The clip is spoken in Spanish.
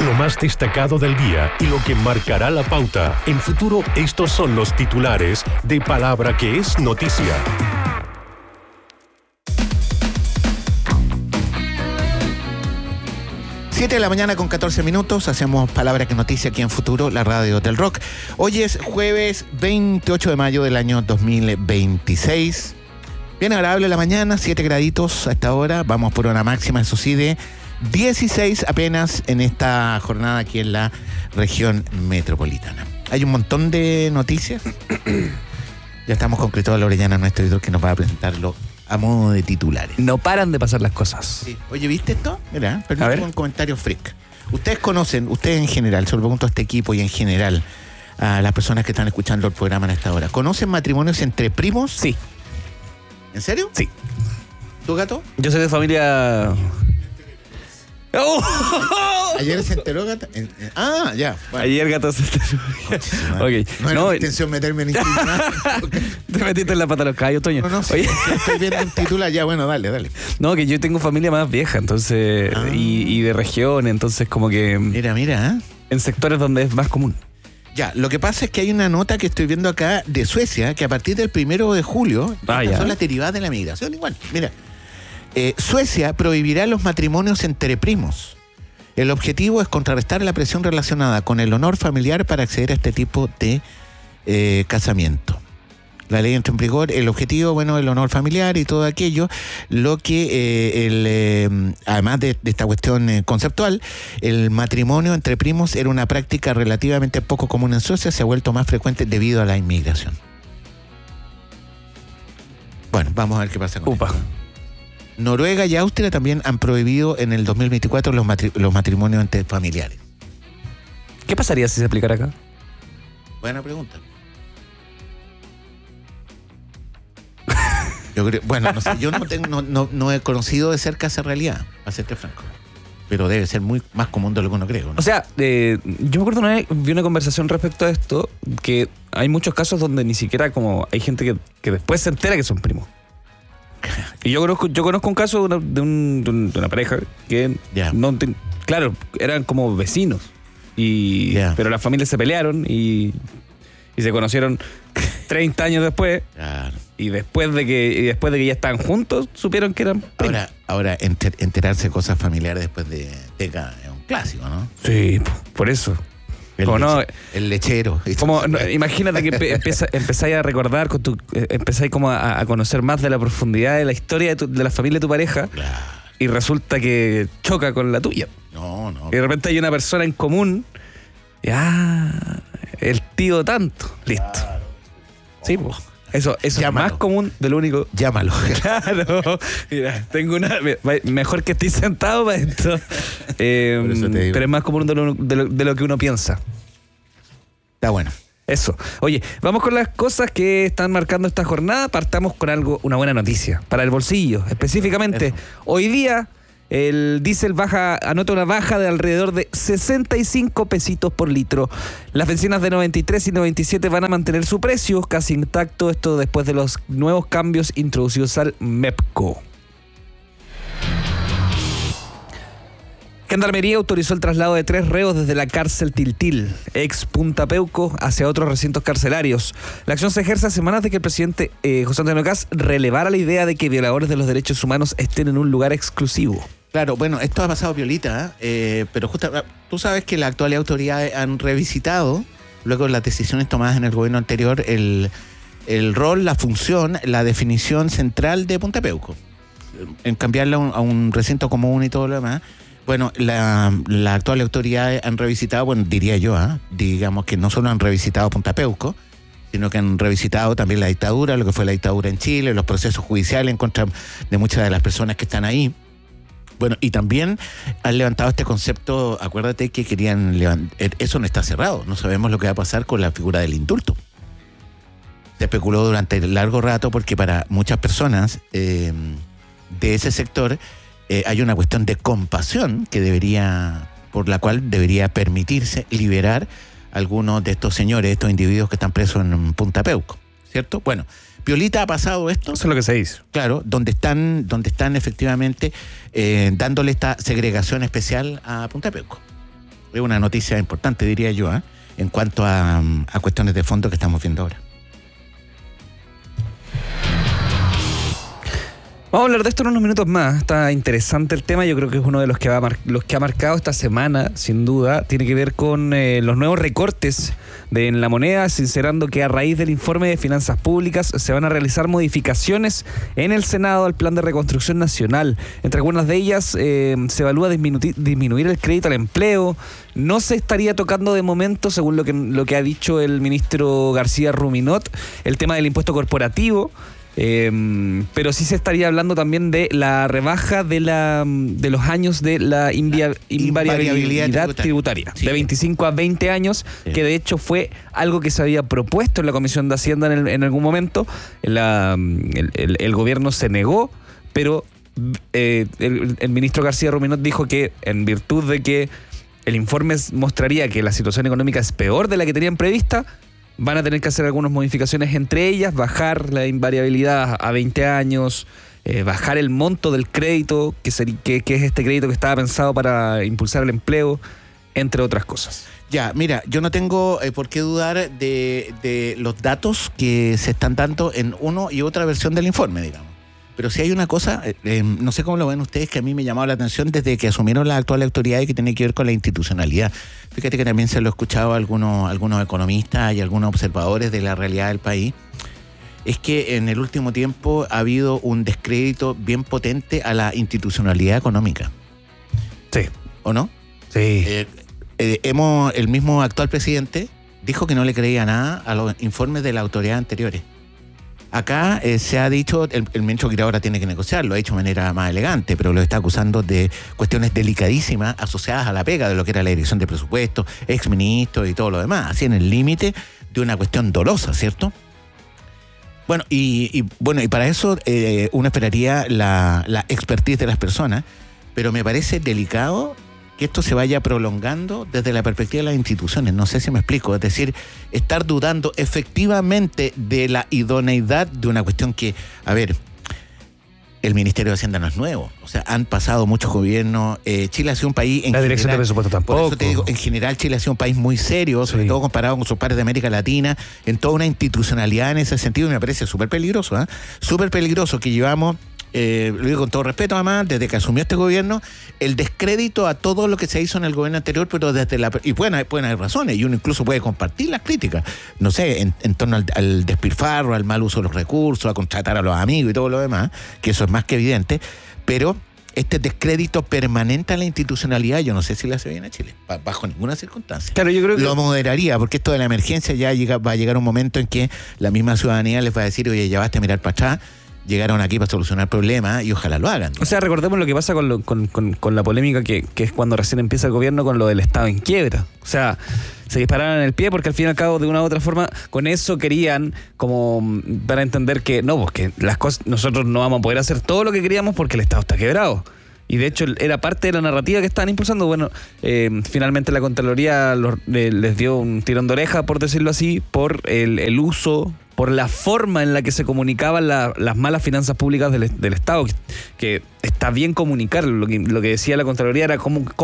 Lo más destacado del día y lo que marcará la pauta. En Futuro, estos son los titulares de Palabra que es noticia. 7 de la mañana con 14 minutos, hacemos Palabra que Noticia aquí en Futuro, la radio del rock. Hoy es jueves 28 de mayo del año 2026. Bien agradable la mañana, 7 graditos a esta hora. Vamos por una máxima, eso sí, de 16 apenas en esta jornada aquí en la región metropolitana. Hay un montón de noticias. Ya estamos con Cristóbal Orellana, nuestro editor, que nos va a presentarlo a modo de titulares. No paran de pasar las cosas. Sí. Oye, ¿viste esto? Mira, permíteme un comentario freak. Ustedes conocen, ustedes en general, se lo pregunto a este equipo y en general a las personas que están escuchando el programa en esta hora, ¿conocen matrimonios entre primos? Sí. ¿En serio? Sí. ¿Tu gato? Yo soy de familia... Ayer se enteró, Gato. Ya. Bueno. Ayer Gato se enteró. Okay. No era mi intención meterme en intimidad. Te metiste en la pata de los caballos, Toño. No, oye. Estoy viendo un titular. Ya, bueno, dale. No, que yo tengo familia más vieja, entonces, y de región, entonces como que... Mira. En sectores donde es más común. Ya, lo que pasa es que hay una nota que estoy viendo acá de Suecia, que a partir del 1 de julio, son las derivadas de la migración igual. Mira. Suecia prohibirá los matrimonios entre primos. El objetivo es contrarrestar la presión relacionada con el honor familiar para acceder a este tipo de casamiento. La ley entra en vigor, el objetivo, el honor familiar y todo aquello, lo que, además de esta cuestión conceptual, el matrimonio entre primos era una práctica relativamente poco común en Suecia, se ha vuelto más frecuente debido a la inmigración. Bueno, vamos a ver qué pasa con esto. Noruega y Austria también han prohibido en el 2024 los matrimonios entre familiares. ¿Qué pasaría si se aplicara acá? Buena pregunta. Yo creo, no sé, yo no he conocido de cerca esa realidad, para serte franco. Pero debe ser muy más común de lo que uno cree, ¿no? O sea, yo me acuerdo una vez, vi una conversación respecto a esto, que hay muchos casos donde ni siquiera como hay gente que después se entera que son primos. Y yo conozco un caso de una pareja que claro, eran como vecinos pero las familias se pelearon y se conocieron 30 años después. Claro. Y después de que ya estaban juntos, supieron que eran primos. Ahora enterarse de cosas familiares después de décadas es un clásico, ¿no? Sí, por eso. El lechero. Imagínate que empezáis a recordar, empezáis como a conocer más de la profundidad de la historia de la familia de tu pareja. Claro. Y resulta que choca con la tuya. No. Y de repente hay una persona en común. El tío tanto. Listo. Claro. Sí, pues. Eso es más común de lo único. Llámalo. Claro. Mira, tengo mejor que estoy sentado para esto. Pero es más común de lo que uno piensa. Está bueno. Eso. Oye, vamos con las cosas que están marcando esta jornada. Partamos con una buena noticia. Para el bolsillo, específicamente. Hoy día el diésel anota una baja de alrededor de 65 pesitos por litro. Las bencinas de 93 y 97 van a mantener su precio casi intacto, esto después de los nuevos cambios introducidos al MEPCO. Gendarmería autorizó el traslado de 3 reos desde la cárcel Tiltil, ex Punta Peuco, hacia otros recintos carcelarios. La acción se ejerce a semanas de que el presidente José Antonio Kast relevara la idea de que violadores de los derechos humanos estén en un lugar exclusivo. Claro, esto ha pasado violita, pero justo tú sabes que las actuales autoridades han revisitado, luego de las decisiones tomadas en el gobierno anterior, el rol, la función, la definición central de Punta Peuco. En cambiarla a un recinto común y todo lo demás. Las actuales autoridades han revisitado, diría yo, digamos que no solo han revisitado Punta Peuco, sino que han revisitado también la dictadura, lo que fue la dictadura en Chile, los procesos judiciales en contra de muchas de las personas que están ahí. Y también han levantado este concepto, acuérdate que querían levantar, eso no está cerrado, no sabemos lo que va a pasar con la figura del indulto. Se especuló durante largo rato porque para muchas personas de ese sector hay una cuestión de compasión por la cual debería permitirse liberar a algunos de estos señores, estos individuos que están presos en Punta Peuco, ¿cierto? Piolita ha pasado esto. Eso es lo que se dice. Claro, donde están efectivamente dándole esta segregación especial a Punta Peuco. Es una noticia importante, diría yo, en cuanto a cuestiones de fondo que estamos viendo ahora. Vamos a hablar de esto en unos minutos más. Está interesante el tema. Yo creo que es uno de los que ha marcado esta semana, sin duda. Tiene que ver con los nuevos recortes en la moneda, sincerando que a raíz del informe de finanzas públicas se van a realizar modificaciones en el Senado al Plan de Reconstrucción Nacional. Entre algunas de ellas se evalúa disminuir el crédito al empleo. No se estaría tocando de momento, según lo que ha dicho el ministro García Ruminot, el tema del impuesto corporativo. Pero sí se estaría hablando también de la rebaja de los años de la invariabilidad tributaria, sí, de 25 a 20 años, sí, que de hecho fue algo que se había propuesto en la Comisión de Hacienda en algún momento. El gobierno se negó, pero el ministro García Ruminot dijo que en virtud de que el informe mostraría que la situación económica es peor de la que tenían prevista, van a tener que hacer algunas modificaciones, entre ellas bajar la invariabilidad a 20 años, bajar el monto del crédito, que es este crédito que estaba pensado para impulsar el empleo, entre otras cosas. Ya, mira, yo no tengo por qué dudar de los datos que se están dando en una y otra versión del informe, digamos. Pero si hay una cosa, no sé cómo lo ven ustedes, que a mí me ha llamado la atención desde que asumieron la actual autoridad y que tiene que ver con la institucionalidad. Fíjate que también se lo he escuchado a algunos economistas y algunos observadores de la realidad del país. Es que en el último tiempo ha habido un descrédito bien potente a la institucionalidad económica. Sí. ¿O no? Sí. El mismo actual presidente dijo que no le creía nada a los informes de las autoridades anteriores. Acá se ha dicho, el ministro que ahora tiene que negociar, lo ha hecho de manera más elegante, pero lo está acusando de cuestiones delicadísimas asociadas a la pega de lo que era la dirección de presupuestos, exministros y todo lo demás, así en el límite de una cuestión dolosa, ¿cierto? Bueno, y para eso uno esperaría la expertise de las personas, pero me parece delicado que esto se vaya prolongando desde la perspectiva de las instituciones. No sé si me explico. Es decir, estar dudando efectivamente de la idoneidad de una cuestión que, a ver, el Ministerio de Hacienda no es nuevo. O sea, han pasado muchos gobiernos. Chile ha sido un país en la dirección de presupuesto tampoco. Por eso te digo, en general Chile ha sido un país muy serio, sobre todo comparado con sus pares de América Latina, en toda una institucionalidad en ese sentido, y me parece súper peligroso, súper peligroso que llevamos. Lo digo con todo respeto, además, desde que asumió este gobierno, el descrédito a todo lo que se hizo en el gobierno anterior, pero desde y pueden haber razones, y uno incluso puede compartir las críticas, no sé, en torno al despilfarro, al mal uso de los recursos, a contratar a los amigos y todo lo demás, que eso es más que evidente, pero este descrédito permanente a la institucionalidad, yo no sé si le hace bien a Chile, bajo ninguna circunstancia. Claro, yo creo que lo moderaría, porque esto de la emergencia va a llegar un momento en que la misma ciudadanía les va a decir, oye, ya basta mirar para atrás. Llegaron aquí para solucionar problemas y ojalá lo hagan, ¿no? O sea, recordemos lo que pasa con la polémica que es cuando recién empieza el gobierno con lo del Estado en quiebra. O sea, se dispararon en el pie porque al fin y al cabo, de una u otra forma, con eso querían como para entender que no, pues que las cosas, nosotros no vamos a poder hacer todo lo que queríamos porque el Estado está quebrado. Y de hecho era parte de la narrativa que estaban impulsando. Bueno, finalmente la Contraloría les dio un tirón de oreja, por decirlo así, por el uso, por la forma en la que se comunicaban las malas finanzas públicas del Estado, que está bien comunicarlo. Lo que decía la Contraloría era cómo